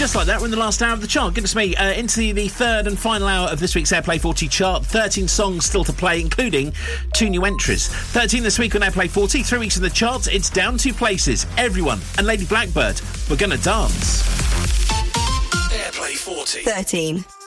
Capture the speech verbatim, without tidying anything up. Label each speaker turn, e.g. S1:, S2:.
S1: just like that, we're in the last hour of the chart. Goodness me, uh, into the third and final hour of this week's Airplay forty chart. thirteen songs still to play, including two new entries. thirteen this week on Airplay forty, three weeks in the charts. It's down two places. Everyone and Lady Blackbird, We're Gonna Dance.
S2: Airplay forty.
S3: thirteen.